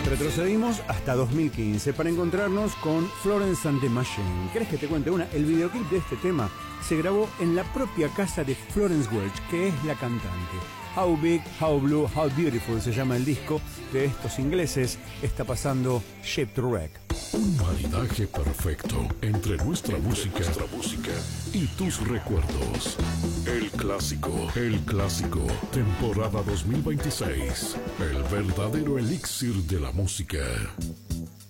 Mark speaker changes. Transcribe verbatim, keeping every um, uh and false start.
Speaker 1: Retrocedimos hasta dos mil quince para encontrarnos con Florence and the Machine. ¿Querés que te cuente una? El videoclip de este tema se grabó en la propia casa de Florence Welch, que es la cantante. How Big, How Blue, How Beautiful se llama el disco de estos ingleses. Está pasando Shape to Wreck.
Speaker 2: Un maridaje perfecto entre nuestra música, nuestra música y tus recuerdos. El clásico, el clásico, temporada dos mil veintiséis. El verdadero elixir de la música.